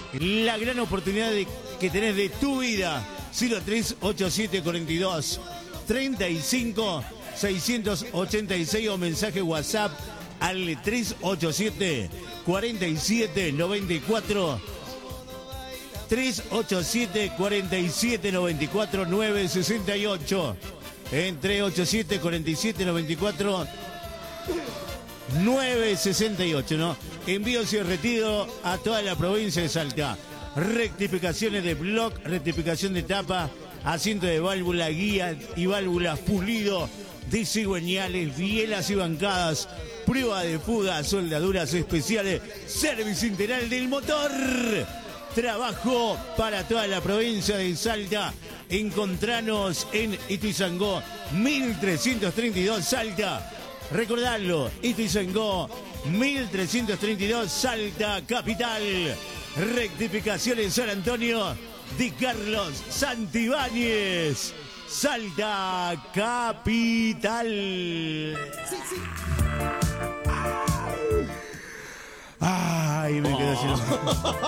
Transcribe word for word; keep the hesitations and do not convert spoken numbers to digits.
la gran oportunidad de, que tenés de tu vida. cero tres ochenta y siete cuarenta y dos treinta y cinco seiscientos ochenta y seis o mensaje WhatsApp al tres ochenta y siete cuarenta y siete noventa y cuatro tres ochenta y siete cuarenta y siete noventa y cuatro novecientos sesenta y ocho. En tres ochenta y siete cuarenta y siete noventa y cuatro novecientos sesenta y ocho, ¿no? Envíos y retiro a toda la provincia de Salta. Rectificaciones de block, rectificación de tapa, asiento de válvula, guía y válvulas pulido de cigüeñales, bielas y bancadas, prueba de fuga, soldaduras especiales, servicio integral del motor. Trabajo para toda la provincia de Salta. Encontranos en Ituzaingó mil trescientos treinta y dos Salta. Recordadlo, Ituzaingó mil trescientos treinta y dos Salta capital. Rectificación en San Antonio de Carlos Santibáñez, Salta capital. Sí, sí. Ay, me quedé sin...